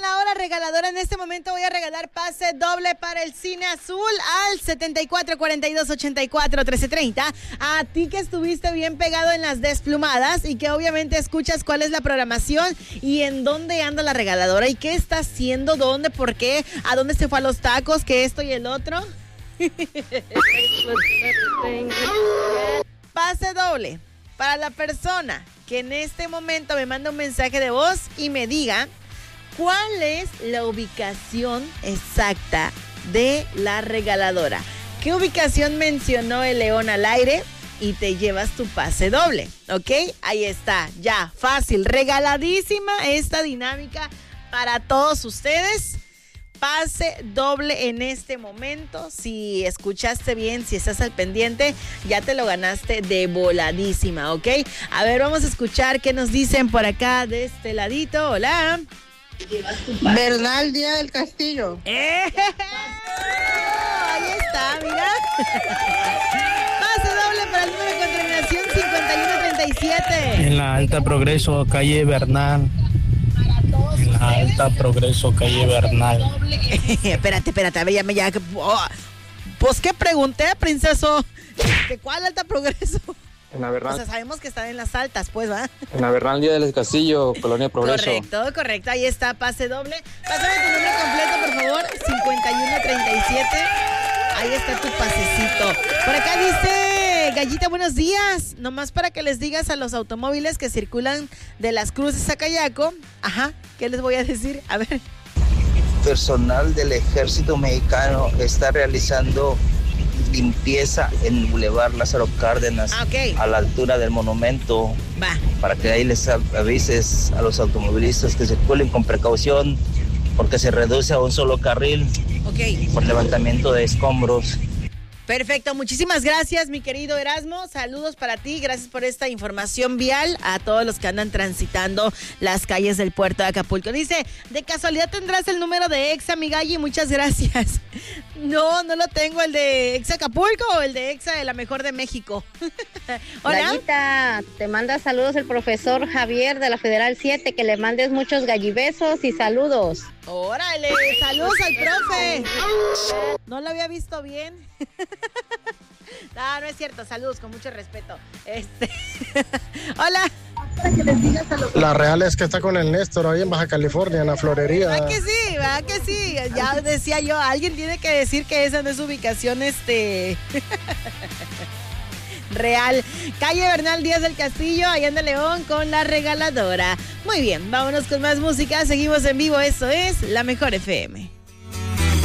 la hora regaladora. En este momento voy a regalar pase doble para el Cine Azul al 7442841330. A ti que estuviste bien pegado en las desplumadas y que obviamente escuchas cuál es la programación y en dónde anda la regaladora y qué está haciendo, dónde, por qué, a dónde se fue a los tacos, que esto y el otro. Pase doble para la persona que en este momento me manda un mensaje de voz y me diga cuál es la ubicación exacta de la regaladora. ¿Qué ubicación mencionó el león al aire? Y te llevas tu pase doble, ¿ok? Ahí está, ya, fácil, regaladísima esta dinámica para todos ustedes. Pase doble en este momento. Si escuchaste bien, si estás al pendiente, ya te lo ganaste de voladísima, ¿ok? A ver, vamos a escuchar qué nos dicen por acá de este ladito. Hola. Bernal Díaz del Castillo. Ahí está, mira. Pase doble para el número con terminación 5137. En la Alta Progreso, calle Bernal. En la Alta Progreso, calle Bernal. Espérate, a ver, ya. Pues, ¿qué pregunté, princeso? ¿De cuál Alta Progreso? En la Bernal. O sea, sabemos que están en las altas, pues, ¿va? En la Bernal Díaz del Castillo, Colonia Progreso. Correcto. Ahí está, pase doble. Pásame tu nombre completo, por favor. 5137. Ahí está tu pasecito. Por acá dice Gallita, buenos días. Nomás para que les digas a los automóviles que circulan de Las Cruces a Cayaco. Ajá, ¿qué les voy a decir? A ver. Personal del Ejército Mexicano está realizando limpieza en Boulevard Lázaro Cárdenas, a la altura del monumento. Va. Para que ahí les avises a los automovilistas que circulen con precaución, porque se reduce a un solo carril por levantamiento de escombros. Perfecto, muchísimas gracias, mi querido Erasmo. Saludos para ti, gracias por esta información vial a todos los que andan transitando las calles del puerto de Acapulco. Dice, ¿de casualidad tendrás el número de Exa, mi Galli? Muchas gracias. No lo tengo, el de Exa Acapulco o el de Exa de la mejor de México. Hola. Gallita, te manda saludos el profesor Javier de la Federal 7, que le mandes muchos gallibesos y saludos. Órale, saludos al profe. No lo había visto bien. No es cierto, saludos con mucho respeto. Hola. La real es que está con el Néstor ahí en Baja California, en la florería. ¿Verdad que sí? Ya decía yo, alguien tiene que decir que esa no es ubicación real. Calle Bernal Díaz del Castillo, allá en de León, con la regaladora. Muy bien, vámonos con más música. Seguimos en vivo, eso es La Mejor FM.